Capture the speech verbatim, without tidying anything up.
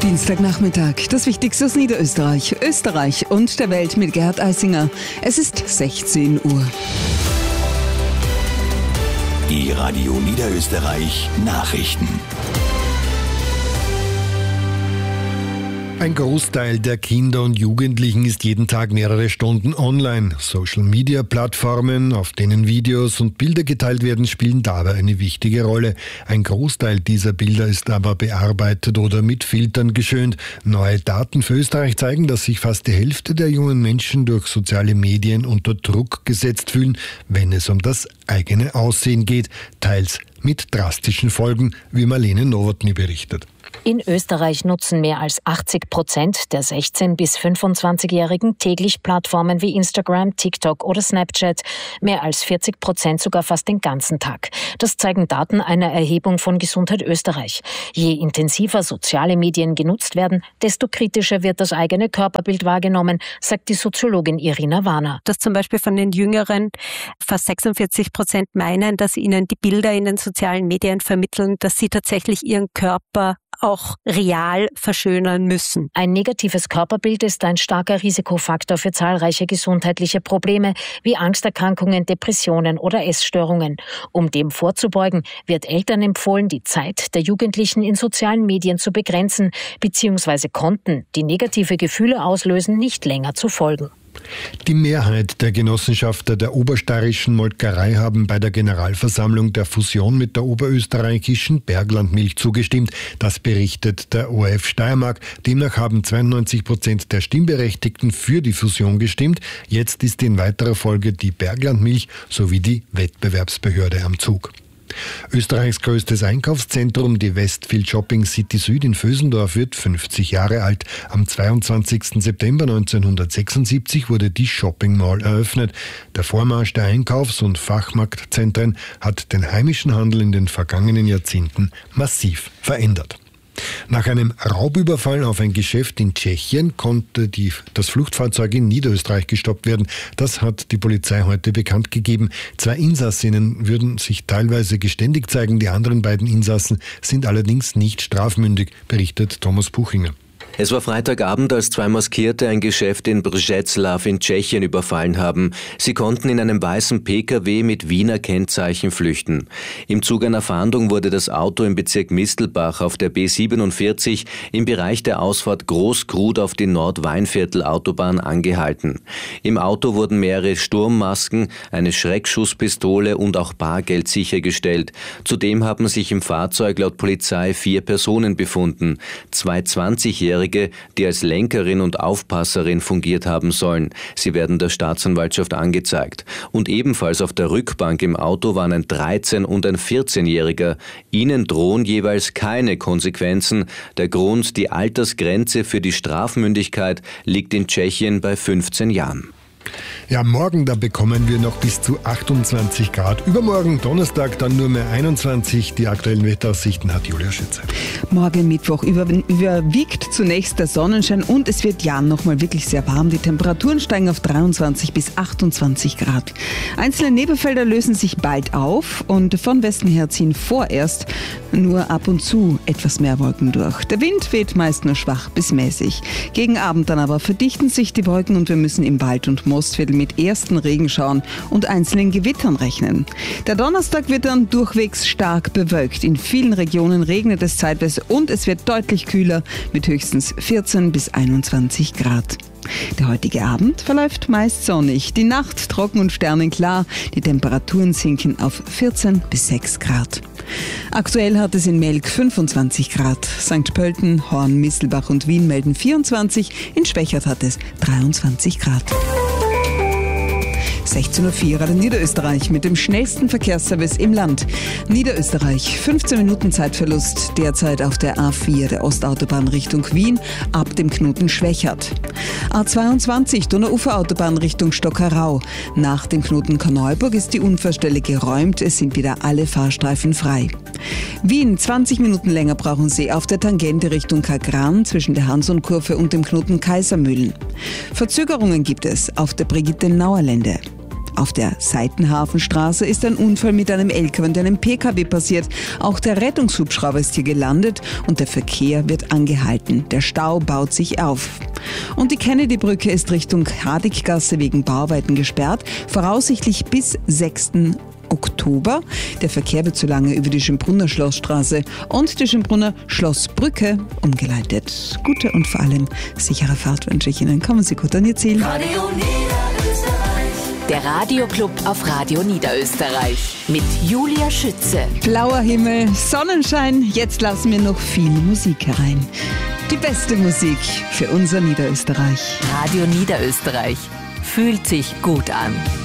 Dienstagnachmittag, das Wichtigste aus Niederösterreich, Österreich und der Welt mit Gerhard Eisinger. Es ist sechzehn Uhr. Die Radio Niederösterreich Nachrichten. Ein Großteil der Kinder und Jugendlichen ist jeden Tag mehrere Stunden online. Social-Media-Plattformen, auf denen Videos und Bilder geteilt werden, spielen dabei eine wichtige Rolle. Ein Großteil dieser Bilder ist aber bearbeitet oder mit Filtern geschönt. Neue Daten für Österreich zeigen, dass sich fast die Hälfte der jungen Menschen durch soziale Medien unter Druck gesetzt fühlen, wenn es um das eigene Aussehen geht, teils mit drastischen Folgen, wie Marlene Nowotny berichtet. In Österreich nutzen mehr als achtzig Prozent der sechzehn- bis fünfundzwanzigjährigen täglich Plattformen wie Instagram, TikTok oder Snapchat. Mehr als vierzig Prozent sogar fast den ganzen Tag. Das zeigen Daten einer Erhebung von Gesundheit Österreich. Je intensiver soziale Medien genutzt werden, desto kritischer wird das eigene Körperbild wahrgenommen, sagt die Soziologin Irina Warner. Dass zum Beispiel von den Jüngeren fast sechsundvierzig Prozent meinen, dass ihnen die Bilder in den sozialen Medien vermitteln, dass sie tatsächlich ihren Körper auch real verschönern müssen. Ein negatives Körperbild ist ein starker Risikofaktor für zahlreiche gesundheitliche Probleme wie Angsterkrankungen, Depressionen oder Essstörungen. Um dem vorzubeugen, wird Eltern empfohlen, die Zeit der Jugendlichen in sozialen Medien zu begrenzen bzw. Konten, die negative Gefühle auslösen, nicht länger zu folgen. Die Mehrheit der Genossenschafter der obersteirischen Molkerei haben bei der Generalversammlung der Fusion mit der oberösterreichischen Berglandmilch zugestimmt. Das berichtet der O R F Steiermark. Demnach haben zweiundneunzig Prozent der Stimmberechtigten für die Fusion gestimmt. Jetzt ist in weiterer Folge die Berglandmilch sowie die Wettbewerbsbehörde am Zug. Österreichs größtes Einkaufszentrum, die Westfield Shopping City Süd in Vösendorf, wird fünfzig Jahre alt. Am zweiundzwanzigsten September neunzehnhundertsechsundsiebzig wurde die Shopping Mall eröffnet. Der Vormarsch der Einkaufs- und Fachmarktzentren hat den heimischen Handel in den vergangenen Jahrzehnten massiv verändert. Nach einem Raubüberfall auf ein Geschäft in Tschechien konnte die, das Fluchtfahrzeug in Niederösterreich gestoppt werden. Das hat die Polizei heute bekannt gegeben. Zwei Insassinnen würden sich teilweise geständig zeigen. Die anderen beiden Insassen sind allerdings nicht strafmündig, berichtet Thomas Buchinger. Es war Freitagabend, als zwei Maskierte ein Geschäft in Břeclav in Tschechien überfallen haben. Sie konnten in einem weißen P K W mit Wiener Kennzeichen flüchten. Im Zuge einer Fahndung wurde das Auto im Bezirk Mistelbach auf der B siebenundvierzig im Bereich der Ausfahrt Großkrud auf die Nordweinviertel-Autobahn angehalten. Im Auto wurden mehrere Sturmmasken, eine Schreckschusspistole und auch Bargeld sichergestellt. Zudem haben sich im Fahrzeug laut Polizei vier Personen befunden. Zwei zwanzigjährige, die als Lenkerin und Aufpasserin fungiert haben sollen. Sie werden der Staatsanwaltschaft angezeigt. Und ebenfalls auf der Rückbank im Auto waren ein dreizehn- und ein vierzehnjähriger. Ihnen drohen jeweils keine Konsequenzen. Der Grund, die Altersgrenze für die Strafmündigkeit liegt in Tschechien bei fünfzehn Jahren. Ja, morgen, da bekommen wir noch bis zu achtundzwanzig Grad. Übermorgen, Donnerstag, dann nur mehr einundzwanzig. Die aktuellen Wetteraussichten hat Julia Schütze. Morgen Mittwoch über, überwiegt zunächst der Sonnenschein und es wird ja nochmal wirklich sehr warm. Die Temperaturen steigen auf dreiundzwanzig bis achtundzwanzig Grad. Einzelne Nebelfelder lösen sich bald auf und von Westen her ziehen vorerst nur ab und zu etwas mehr Wolken durch. Der Wind weht meist nur schwach bis mäßig. Gegen Abend dann aber verdichten sich die Wolken und wir müssen im Wald- und Mostviertel mit ersten Regenschauern und einzelnen Gewittern rechnen. Der Donnerstag wird dann durchwegs stark bewölkt. In vielen Regionen regnet es zeitweise und es wird deutlich kühler mit höchstens vierzehn bis einundzwanzig Grad. Der heutige Abend verläuft meist sonnig, die Nacht trocken und sternenklar, die Temperaturen sinken auf vierzehn bis sechs Grad. Aktuell hat es in Melk fünfundzwanzig Grad, Sankt Pölten, Horn, Mistelbach und Wien melden vierundzwanzig, in Schwechat hat es dreiundzwanzig Grad. sechzehn Uhr vier Radio Niederösterreich mit dem schnellsten Verkehrsservice im Land. Niederösterreich, fünfzehn Minuten Zeitverlust derzeit auf der A vier der Ostautobahn Richtung Wien ab dem Knoten Schwechat. A zweiundzwanzig Donauuferautobahn Richtung Stockerau. Nach dem Knoten Korneuburg ist die Unfallstelle geräumt, es sind wieder alle Fahrstreifen frei. Wien, zwanzig Minuten länger brauchen Sie auf der Tangente Richtung Kagran zwischen der Hansonkurve und dem Knoten Kaisermühlen. Verzögerungen gibt es auf der Brigitte-Nauer-Lände. Auf der Seitenhafenstraße ist ein Unfall mit einem L K W und einem P K W passiert. Auch der Rettungshubschrauber ist hier gelandet und der Verkehr wird angehalten. Der Stau baut sich auf. Und die Kennedy-Brücke ist Richtung Hardiggasse wegen Bauarbeiten gesperrt, voraussichtlich bis sechsten Oktober. Der Verkehr wird so lange über die Schönbrunner Schlossstraße und die Schönbrunner Schlossbrücke umgeleitet. Gute und vor allem sichere Fahrt wünsche ich Ihnen. Kommen Sie gut an Ihr Ziel. Radio Niederösterreich. Der Radioclub auf Radio Niederösterreich mit Julia Schütze. Blauer Himmel, Sonnenschein, jetzt lassen wir noch viel Musik herein. Die beste Musik für unser Niederösterreich. Radio Niederösterreich fühlt sich gut an.